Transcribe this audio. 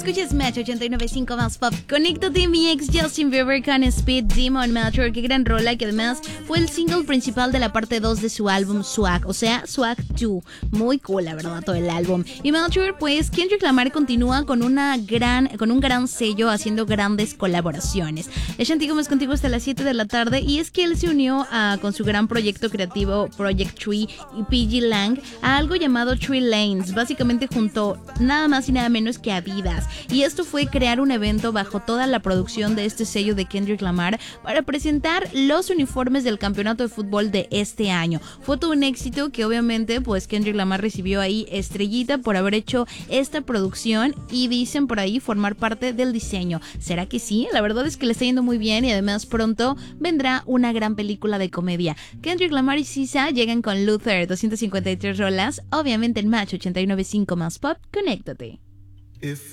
Escuchas Match 89.5 más pop. Conéctate, mi ex Justin Bieber con Speed Demon Mature. Qué gran rola, que además fue el single principal de la parte 2 de su álbum Swag, o sea, Swag 2. Muy cool, la verdad, todo el álbum. Y Mature, pues Kendrick Lamar continúa con un gran sello, haciendo grandes colaboraciones. Shanti Gómez contigo hasta las 7 de la tarde. Y es que él se unió con su gran proyecto creativo Project Tree y PG Lang a algo llamado Tree Lanes. Básicamente junto nada más y nada menos que a Vidas. Y esto fue crear un evento bajo toda la producción de este sello de Kendrick Lamar para presentar los uniformes del campeonato de fútbol de este año. Fue todo un éxito que obviamente pues Kendrick Lamar recibió ahí estrellita por haber hecho esta producción y dicen por ahí formar parte del diseño. ¿Será que sí? La verdad es que le está yendo muy bien y además pronto vendrá una gran película de comedia. Kendrick Lamar y SZA llegan con Luther, 253 rolas, obviamente en Match 89.5 más pop. Conéctate. If